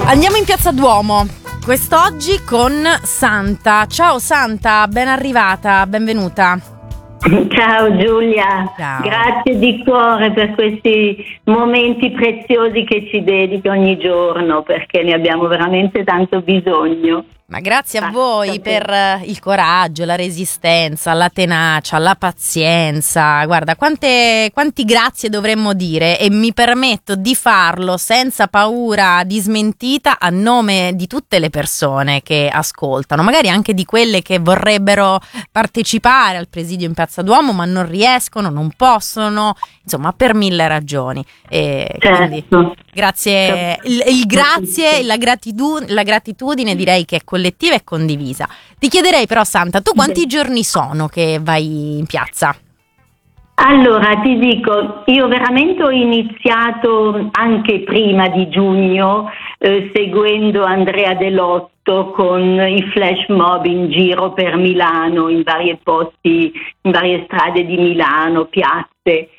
Andiamo in Piazza Duomo quest'oggi con Santa. Ciao Santa, ben arrivata, benvenuta. Ciao Giulia, Ciao. Grazie di cuore per questi momenti preziosi che ci dedichi ogni giorno, perché ne abbiamo veramente tanto bisogno. Ma grazie a voi per il coraggio, la resistenza, la tenacia, la pazienza. Guarda, quanti grazie dovremmo dire, e mi permetto di farlo senza paura di smentita a nome di tutte le persone che ascoltano, magari anche di quelle che vorrebbero partecipare al presidio in Piazza Duomo ma non riescono, non possono, insomma per mille ragioni. Quindi grazie, il grazie, la gratitudine direi che è collettiva e condivisa. Ti chiederei però Santa, tu quanti giorni sono che vai in piazza? Allora ti dico, io veramente ho iniziato anche prima di giugno seguendo Andrea Delotto con i flash mob in giro per Milano, in vari posti, in varie strade di Milano, piazze,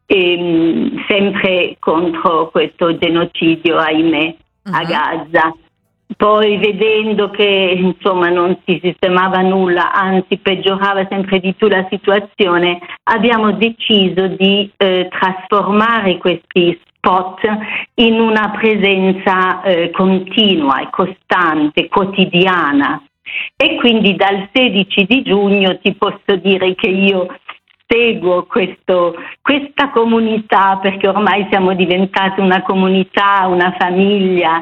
sempre contro questo genocidio, ahimè, a Gaza. Poi vedendo che insomma non si sistemava nulla, anzi peggiorava sempre di più la situazione, abbiamo deciso di trasformare questi spot in una presenza continua e costante, quotidiana. E quindi dal 16 di giugno ti posso dire che io seguo questa comunità, perché ormai siamo diventati una comunità, una famiglia.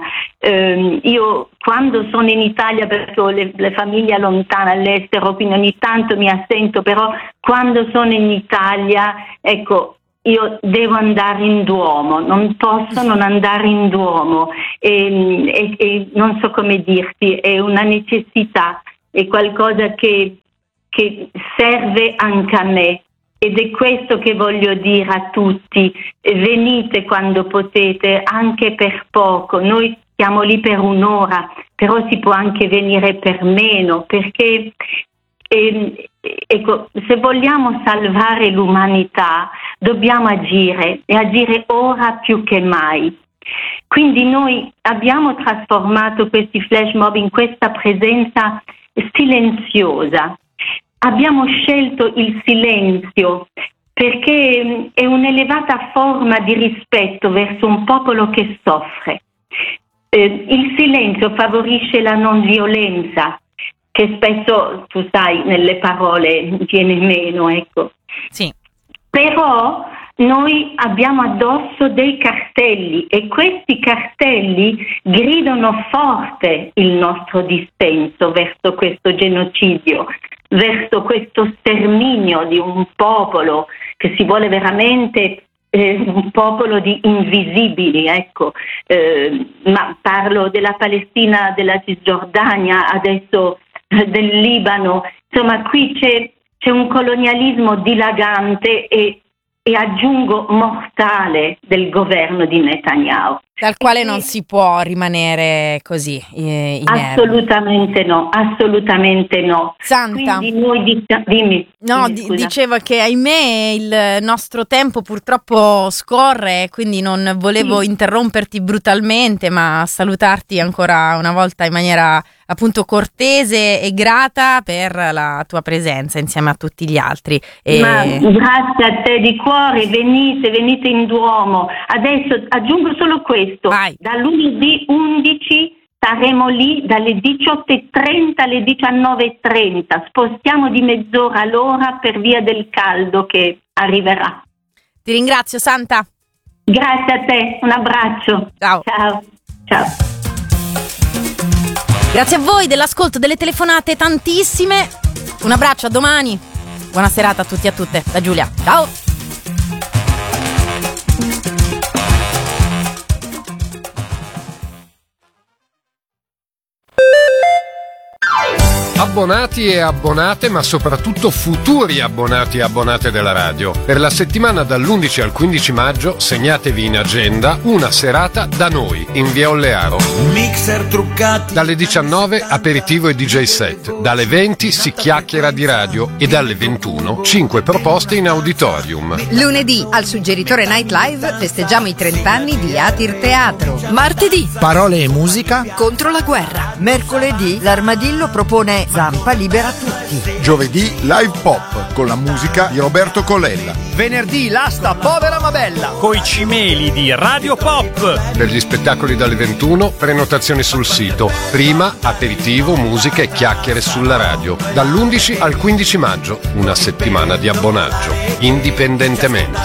Io quando sono in Italia, perché ho le famiglie lontane all'estero, quindi ogni tanto mi assento, però quando sono in Italia, ecco, io devo andare in Duomo, non posso non andare in Duomo e non so come dirti, è una necessità, è qualcosa che serve anche a me. Ed è questo che voglio dire a tutti: venite quando potete, anche per poco. Noi siamo lì per un'ora, però si può anche venire per meno, perché ecco, se vogliamo salvare l'umanità dobbiamo agire, e agire ora più che mai. Quindi noi abbiamo trasformato questi flash mob in questa presenza silenziosa. Abbiamo scelto il silenzio perché è un'elevata forma di rispetto verso un popolo che soffre. Il silenzio favorisce la non violenza, che spesso, tu sai, nelle parole viene meno, ecco. Sì. Però noi abbiamo addosso dei cartelli e questi cartelli gridano forte il nostro dissenso verso questo genocidio, verso questo sterminio di un popolo che si vuole veramente un popolo di invisibili, ecco. Ma parlo della Palestina, della Cisgiordania, adesso del Libano. Insomma, qui c'è un colonialismo dilagante e aggiungo mortale del governo di Netanyahu. Dal quale non si può rimanere così inermi. Assolutamente no, assolutamente no. Santa, quindi noi dimmi. no, Scusa. dicevo che ahimè il nostro tempo purtroppo scorre, quindi non volevo interromperti brutalmente, ma salutarti ancora una volta in maniera appunto cortese e grata per la tua presenza insieme a tutti gli altri. Ma grazie a te di cuore, venite in Duomo. Adesso aggiungo solo questo: vai. Da lunedì 11 saremo lì dalle 18:30 alle 19:30, spostiamo di mezz'ora l'ora per via del caldo che arriverà. Ti ringrazio Santa. Grazie a te, un abbraccio. Ciao. Ciao. Grazie a voi dell'ascolto, delle telefonate tantissime. Un abbraccio, a domani. Buona serata a tutti e a tutte. Da Giulia. Ciao. Abbonati e abbonate, ma soprattutto futuri abbonati e abbonate della radio. Per la settimana dall'11 al 15 maggio segnatevi in agenda una serata da noi, in via Ollearo. Mixer truccati. Dalle 19 aperitivo e DJ set. Dalle 20 si chiacchiera di radio e dalle 21 5 proposte in auditorium. Lunedì al Suggeritore Night Live festeggiamo i 30 anni di Atir Teatro. Martedì parole e musica contro la guerra. Mercoledì l'Armadillo propone Zampa libera tutti. Giovedì live pop con la musica di Roberto Colella. venerdì l'asta povera ma bella coi cimeli di Radio Pop. Per gli spettacoli dalle 21 prenotazioni sul sito. Prima aperitivo, musica e chiacchiere sulla radio. Dall'11 al 15 maggio una settimana di abbonaggio indipendentemente.